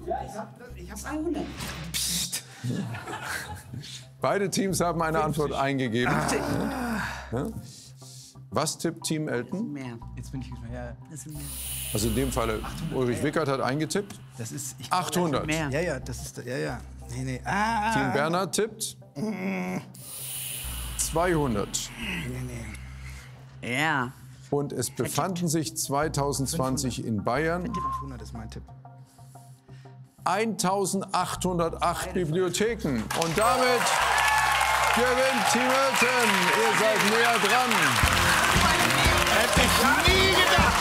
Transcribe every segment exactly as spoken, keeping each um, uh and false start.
Ja, ich habe ich hab hundert. Psst. Beide Teams haben eine fünfzig. Antwort eingegeben. Ah. Ja? Was tippt Team Elton? Mehr. Jetzt bin ich gespannt. Ja, Das sind mehr. Also in dem Falle, Ulrich Wickert hat eingetippt. das ist... Ich, achthundert. Mehr. ja, ja, das ist... Ja, ja. Nee, nee. Ah, Team Bernhard tippt zweihundert. Nee, nee. Ja. Und es befanden sich zweitausendzwanzig in Bayern fünfhundert ist mein Tipp. eintausendachthundertacht Bibliotheken. Und damit gewinnt Team Elton. Ihr seid näher dran. Hätte ich nie gedacht.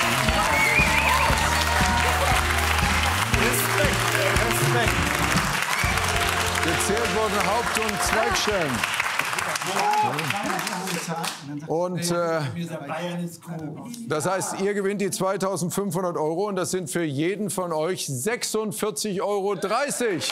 Respekt, Respekt. Gezählt wurden Haupt- und Zweigstellen. Und äh, das heißt, ihr gewinnt die zweitausendfünfhundert Euro und das sind für jeden von euch sechsundvierzig Euro dreißig.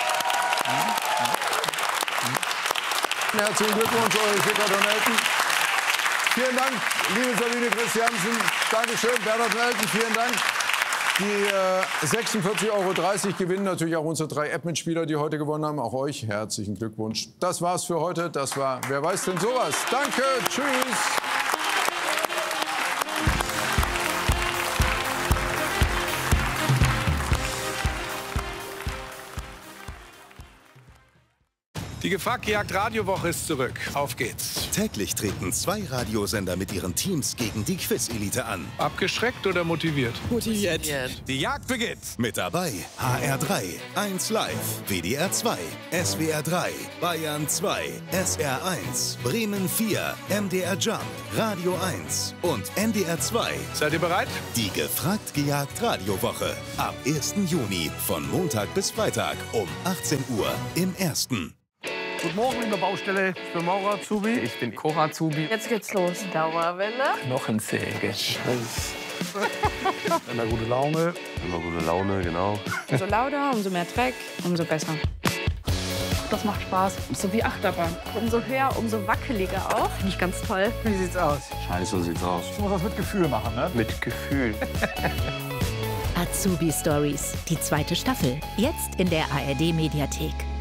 Herzlichen Glückwunsch, Ulrich Wickert und Elton. Vielen Dank, liebe Sabine Christiansen. Dankeschön, Bernhard und Elton, vielen Dank. Die äh, sechsundvierzig Euro dreißig gewinnen natürlich auch unsere drei App-Mitspieler, die heute gewonnen haben. Auch euch herzlichen Glückwunsch. Das war's für heute. Das war Wer weiß denn sowas? Danke, tschüss. Die Gefragt-Gejagt Radiowoche ist zurück. Auf geht's. Täglich treten zwei Radiosender mit ihren Teams gegen die Quiz-Elite an. Abgeschreckt oder motiviert? Motiviert. Die Jagd beginnt. Mit dabei H R drei, eins Live, W D R zwei, S W R drei, Bayern zwei, S R eins, Bremen vier, M D R Jump, Radio eins und N D R zwei. Seid ihr bereit? Die Gefragt-Gejagt Radiowoche. Ab ersten Juni von Montag bis Freitag um achtzehn Uhr im Ersten. Guten Morgen in der Baustelle. Ich bin Maurer Azubi. Ich bin Cora Azubi. Jetzt geht's los. Dauerwelle. Knochensäge. Immer gute Laune. Immer gute Laune, genau. Umso lauter, umso mehr Dreck, umso besser. Das macht Spaß. So wie Achterbahn. Umso höher, umso wackeliger auch. Finde ich ganz toll. Wie sieht's aus? Scheiße sieht's aus. Ich muss das mit Gefühl machen, ne? Mit Gefühl. Azubi Stories, die zweite Staffel. Jetzt in der A R D Mediathek.